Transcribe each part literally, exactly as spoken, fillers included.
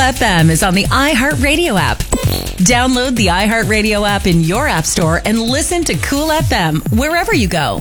F M is on the iHeartRadio app. Download the iHeartRadio app in your app store and listen to Cool F M wherever you go.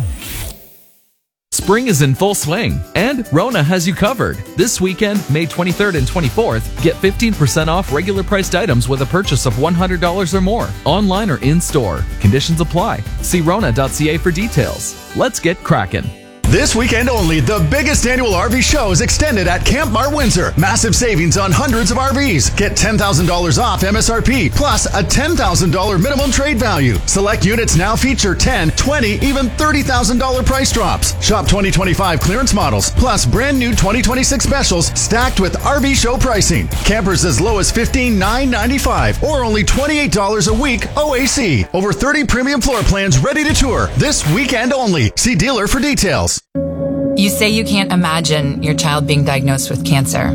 Spring is in full swing, and Rona has you covered. This weekend, May twenty-third and twenty-fourth, get fifteen percent off regular priced items with a purchase of one hundred dollars or more, online or in-store. Conditions apply. See Rona dot C A for details. Let's get crackin'. This weekend only, the biggest annual R V show is extended at Camp Mart Windsor. Massive savings on hundreds of R Vs. Get ten thousand dollars off M S R P, plus a ten thousand dollars minimum trade value. Select units now feature ten, twenty, even thirty thousand dollars price drops. Shop twenty twenty-five clearance models, plus brand new twenty twenty-six specials stacked with R V show pricing. Campers as low as fifteen thousand nine hundred ninety-five dollars or only twenty-eight dollars a week O A C. Over thirty premium floor plans ready to tour. This weekend only. See dealer for details. You say you can't imagine your child being diagnosed with cancer,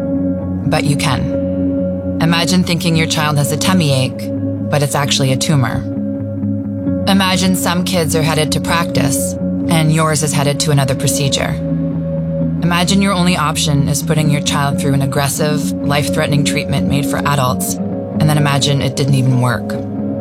but you can. Imagine thinking your child has a tummy ache, but it's actually a tumor. Imagine some kids are headed to practice, and yours is headed to another procedure. Imagine your only option is putting your child through an aggressive, life-threatening treatment made for adults, and then imagine it didn't even work.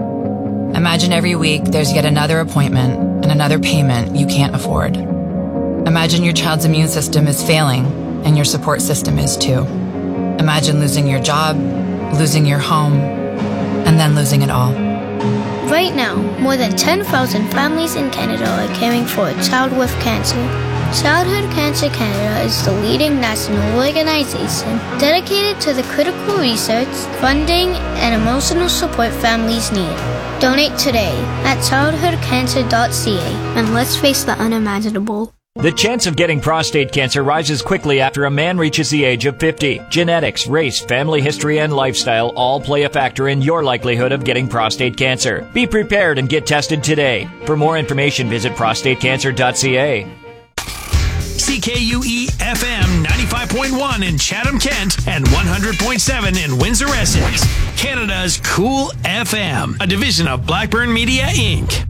Imagine every week there's yet another appointment and another payment you can't afford. Imagine your child's immune system is failing, and your support system is too. Imagine losing your job, losing your home, and then losing it all. Right now, more than ten thousand families in Canada are caring for a child with cancer. Childhood Cancer Canada is the leading national organization dedicated to the critical research, funding, and emotional support families need. Donate today at childhood cancer dot C A, and let's face the unimaginable. The chance of getting prostate cancer rises quickly after a man reaches the age of fifty. Genetics, race, family history, and lifestyle all play a factor in your likelihood of getting prostate cancer. Be prepared and get tested today. For more information, visit prostate cancer dot C A. C K U E F M ninety-five point one in Chatham-Kent and one hundred point seven in Windsor-Essex. Canada's Cool F M, a division of Blackburn Media, Incorporated.